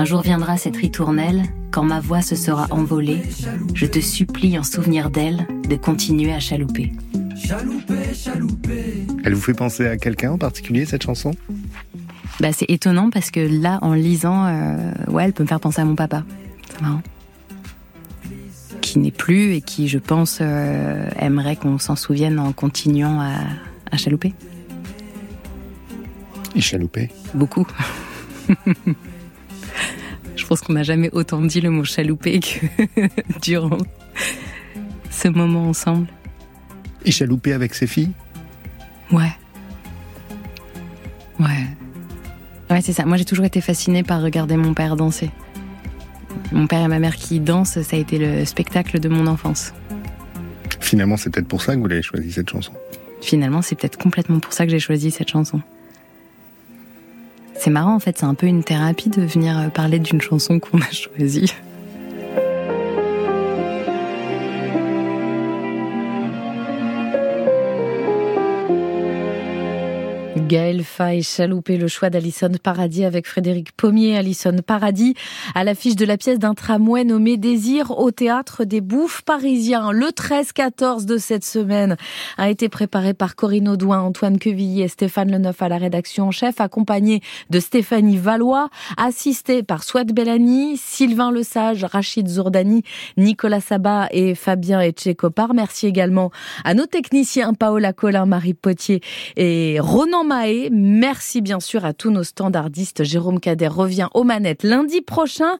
Un jour viendra cette ritournelle, quand ma voix se sera envolée, je te supplie en souvenir d'elle de continuer à chalouper. Chalouper, chalouper. Elle vous fait penser à quelqu'un en particulier, cette chanson ? C'est étonnant parce que là, en lisant, elle peut me faire penser à mon papa. C'est marrant. Qui n'est plus et qui, je pense, aimerait qu'on s'en souvienne en continuant à chalouper. Il chaloupait ? Beaucoup. Je pense qu'on n'a jamais autant dit le mot chalouper que durant ce moment ensemble. Il chaloupait avec ses filles ? Ouais, c'est ça. Moi, j'ai toujours été fascinée par regarder mon père danser. Mon père et ma mère qui dansent, ça a été le spectacle de mon enfance. Finalement, c'est peut-être pour ça que vous avez choisi cette chanson. Finalement, c'est peut-être complètement pour ça que j'ai choisi cette chanson. C'est marrant, en fait, c'est un peu une thérapie de venir parler d'une chanson qu'on a choisie. Gaël Faye, Chalouper, le choix d'Alison Paradis avec Frédéric Pommier. Alison Paradis à l'affiche de la pièce d'un tramway nommé Désir au Théâtre des Bouffes parisiens. Le 13-14 de cette semaine a été préparé par Corinne Audouin, Antoine Quevilly et Stéphane Leneuf à la rédaction en chef, accompagné de Stéphanie Valois, assisté par Souad Bellani, Sylvain Lesage, Rachid Zourdani, Nicolas Sabat et Fabien Etchekopar. Merci également à nos techniciens Paola Collin, Marie Potier et Ronan Mahé. Merci bien sûr à tous nos standardistes. Jérôme Cadet revient aux manettes lundi prochain.